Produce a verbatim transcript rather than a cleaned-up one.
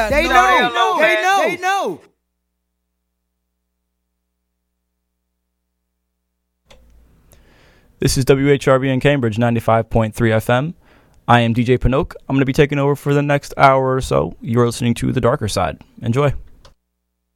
guys They know. know. know. They man. know. They know. This is W H R B in Cambridge, ninety-five point three F M. I am D J Pinoke. I'm going to be taking over for the next hour or so. You're listening to The Darker Side. Enjoy.